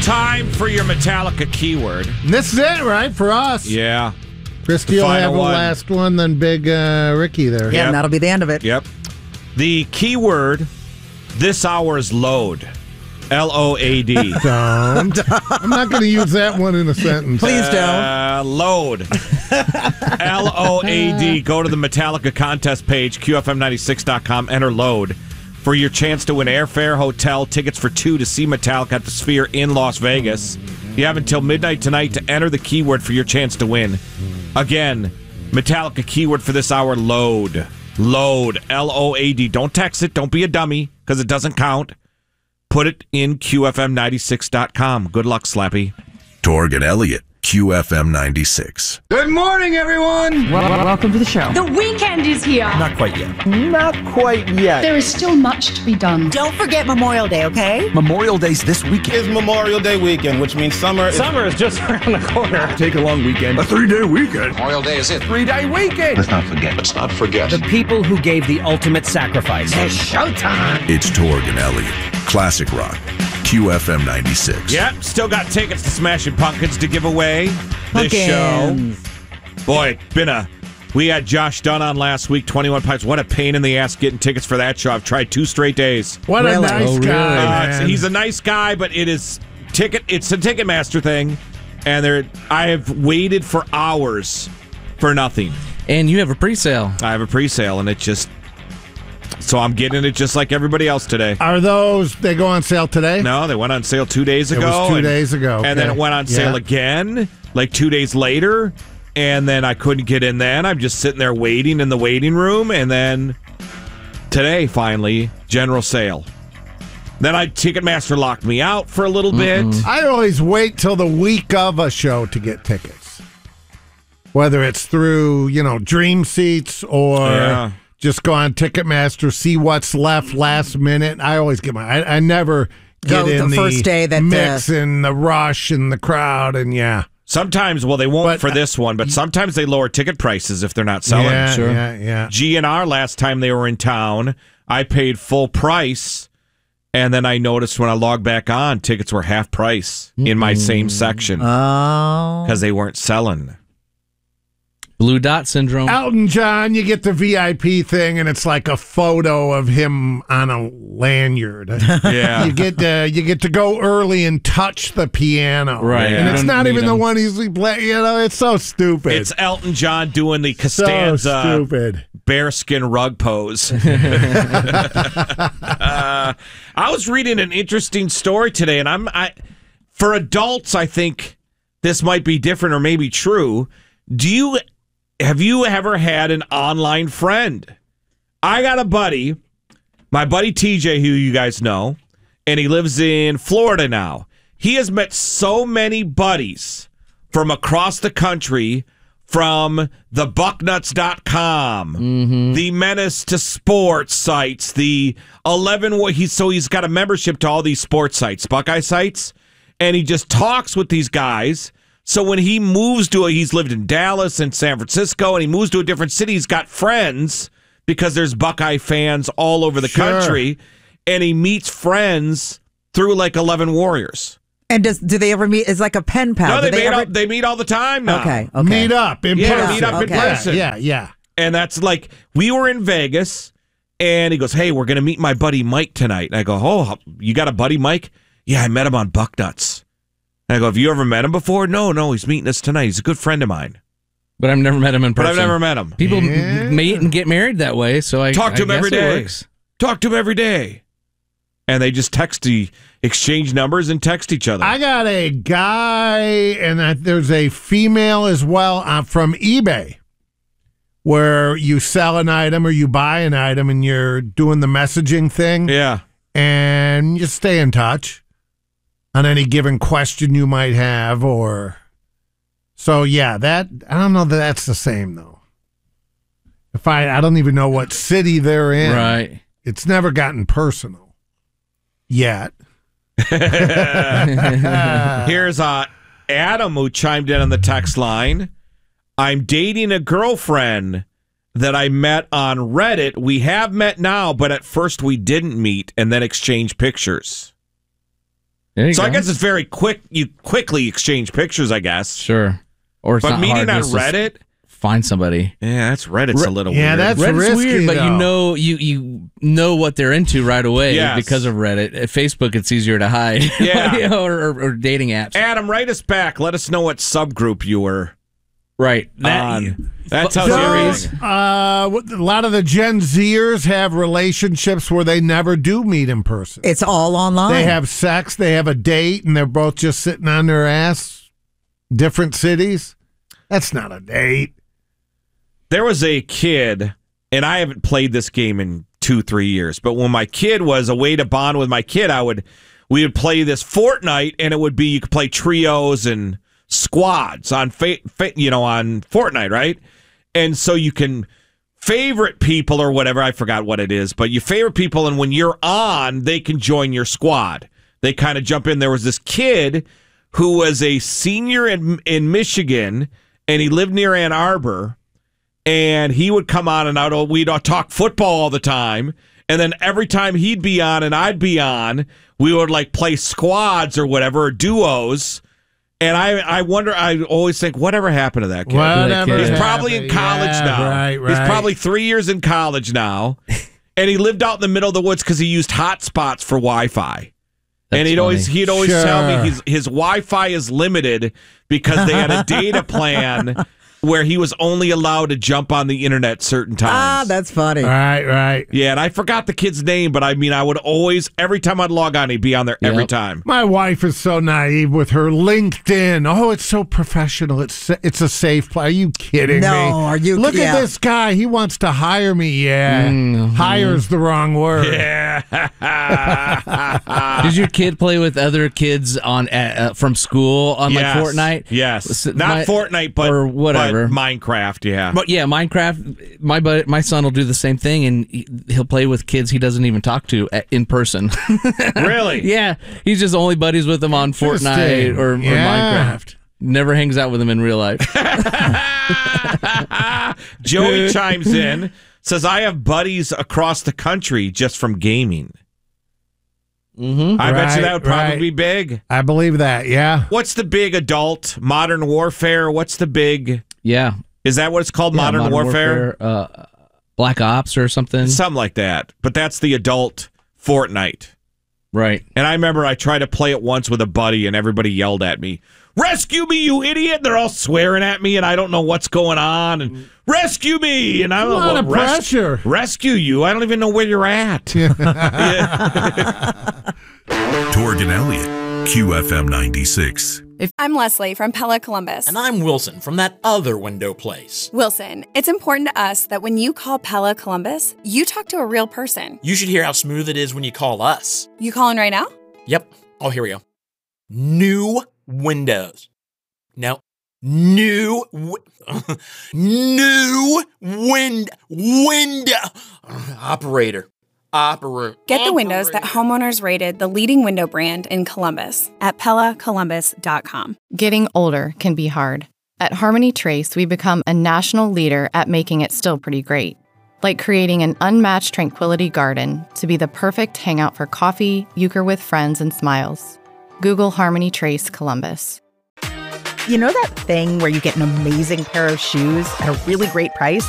Time for your Metallica keyword. And this is it, right, for us? Yeah. Christy will have the last one, then Big Ricky there. Yeah, and that'll be the end of it. Yep. The keyword this hour is load. L-O-A-D. Don't. I'm not going to use that one in a sentence. Please don't. Load. L-O-A-D. Go to the Metallica contest page, QFM96.com. Enter load for your chance to win airfare, hotel, tickets for 2 to see Metallica at the Sphere in Las Vegas. You have until midnight tonight to enter the keyword for your chance to win. Again, Metallica keyword for this hour, load. Load. L-O-A-D. Don't text it. Don't be a dummy, because it doesn't count. Put it in QFM96.com. Good luck, Slappy. Torg and Elliott, QFM 96. Good morning, everyone. Welcome to the show. The weekend is here. Not quite yet. Not quite yet. There is still much to be done. Don't forget Memorial Day, okay? Memorial Day's this weekend. It's Memorial Day weekend, which means summer is just around the corner. Take a long weekend. A 3-day weekend. Memorial Day is it. 3-day weekend. Let's not forget. The people who gave the ultimate sacrifice. It's showtime. It's Torg and Elliott. Classic Rock. QFM 96. Yep, still got tickets to Smashing Pumpkins to give away this show. Boy, we had Josh Dunn on last week, 21 Pipes. What a pain in the ass getting tickets for that show. I've tried 2 straight days. What a nice guy. Man. He's a nice guy, but it's a Ticketmaster thing, and I have waited for hours for nothing. And you have a pre-sale. I have a pre-sale, and so I'm getting it just like everybody else today. Are they go on sale today? No, they went on sale 2 days ago. It was 2 days ago. Okay. And then it went on sale again, like 2 days later. And then I couldn't get in then. I'm just sitting there waiting in the waiting room. And then today, finally, general sale. Then Ticketmaster locked me out for a little bit. I always wait till the week of a show to get tickets. Whether it's through, Dream Seats or just go on Ticketmaster, see what's left last minute. I always get I never get in the first day that mix and the rush and the crowd and Sometimes, they won't for this one, but sometimes they lower ticket prices if they're not selling. Yeah. GNR, last time they were in town, I paid full price, and then I noticed when I logged back on, tickets were half price in my same section because they weren't selling. Blue dot syndrome. Elton John, you get the VIP thing, and it's like a photo of him on a lanyard. Yeah, you get to go early and touch the piano, right? And it's not even the one he's playing. It's so stupid. It's Elton John doing the Costanza bearskin rug pose. I was reading an interesting story today, and for adults, I think this might be different or maybe true. Have you ever had an online friend? I got a buddy, my buddy TJ, who you guys know, and he lives in Florida now. He has met so many buddies from across the country, from the Bucknuts.com, the Menace to Sports sites, the 11. He's got a membership to all these sports sites, Buckeye sites, and he just talks with these guys. So when he moves he's lived in Dallas and San Francisco, and he moves to a different city, he's got friends because there's Buckeye fans all over the country, and he meets friends through like 11 Warriors. And do they ever meet? It's like a pen pal. No, they meet all the time now. Okay. Meet up in person. Meet up in person. Yeah. And that's like, we were in Vegas, and he goes, "Hey, we're going to meet my buddy Mike tonight." And I go, "Oh, you got a buddy Mike?" "Yeah, I met him on Bucknuts." And I go, "Have you ever met him before?" No, he's meeting us tonight. He's a good friend of mine. But I've never met him in person. People meet and get married that way, so I talk to him every day. Works. Talk to him every day. And they just exchange numbers and text each other. I got a guy, and there's a female as well from eBay, where you sell an item or you buy an item and you're doing the messaging thing. Yeah. And you stay in touch on any given question you might have, so I don't know that that's the same though. I don't even know what city they're in. Right. It's never gotten personal yet. Here's Adam who chimed in on the text line. "I'm dating a girlfriend that I met on Reddit. We have met now, but at first we didn't meet and then exchange pictures." So I guess it's very quick. You quickly exchange pictures, I guess. Sure. Or it's but not meeting hard on just Reddit, find somebody. Yeah, that's Reddit's a little yeah, weird. that's Reddit's risky, weird, but though. you know what they're into right away Yes. because of Reddit. At Facebook, it's easier to hide. Yeah. or dating apps. Adam, write us back. Let us know what subgroup you were Right. on. That tells you Those, everything. a lot of the Gen Zers have relationships where they never do meet in person. It's all online. They have sex, they have a date, and they're both just sitting on their ass, different cities. That's not a date. There was a kid, and I haven't played this game in 2-3 years, but when my kid was a way to bond with my kid, we would play this Fortnite, and it would be you could play trios and squads on on Fortnite, right? And so you can favorite people or whatever, I forgot what it is, but you favorite people, and when you're on, they can join your squad. They kind of jump in. There was this kid who was a senior in Michigan, and he lived near Ann Arbor, and he would come on and we'd talk football all the time, and then every time he'd be on and I'd be on, we would like play squads or whatever, or duos. And I wonder, I always think, whatever happened to that kid? Whatever He's happened. probably in college now. Right. He's probably 3 years in college now. And he lived out in the middle of the woods because he used hotspots for Wi-Fi. And he'd always tell me his Wi-Fi is limited because they had a data plan where he was only allowed to jump on the internet certain times. Ah, that's funny. Right. Yeah, and I forgot the kid's name, but I mean, I would always, every time I'd log on, he'd be on there every time. My wife is so naive with her LinkedIn. Oh, it's so professional. It's a safe place. Are you kidding me? No, are you? Look at this guy. He wants to hire me. Yeah. Hire's the wrong word. Yeah. Did your kid play with other kids on from school on like Fortnite? Yes. Not Fortnite, but or whatever. But Minecraft, yeah. But yeah, Minecraft. My son will do the same thing, and he'll play with kids he doesn't even talk to in person. Really? Yeah, he's just only buddies with them on Fortnite or Minecraft. Never hangs out with them in real life. Joey chimes in, says, I have buddies across the country just from gaming. Mm-hmm. I bet you that would probably be big. I believe that, yeah. What's the big adult? Modern Warfare? What's the big... Yeah. Is that what it's called? Modern Warfare? Black Ops or something? Something like that. But that's the adult Fortnite. Right. And I remember I tried to play it once with a buddy, and everybody yelled at me, "Rescue me, you idiot!" They're all swearing at me, and I don't know what's going on. And rescue me! And I don't know a lot what of pressure. Rescue you? I don't even know where you're at. Torg and Elliott, QFM 96. I'm Leslie from Pella Columbus. And I'm Wilson from that other window place. Wilson, it's important to us that when you call Pella Columbus, you talk to a real person. You should hear how smooth it is when you call us. You calling right now? Yep. Oh, here we go. New windows. No. New window. Operator. Get the windows that homeowners rated the leading window brand in Columbus at PellaColumbus.com. Getting older can be hard. At Harmony Trace, we become a national leader at making it still pretty great. Like creating an unmatched tranquility garden to be the perfect hangout for coffee, euchre with friends, and smiles. Google Harmony Trace Columbus. You know that thing where you get an amazing pair of shoes at a really great price?